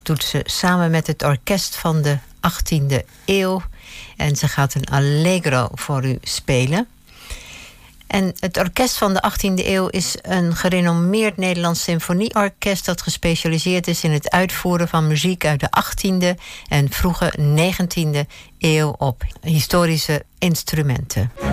doet ze samen met het orkest van de 18e eeuw. En ze gaat een allegro voor u spelen. En het orkest van de 18e eeuw is een gerenommeerd Nederlands symfonieorkest dat gespecialiseerd is in het uitvoeren van muziek uit de 18e en vroege 19e eeuw op historische instrumenten.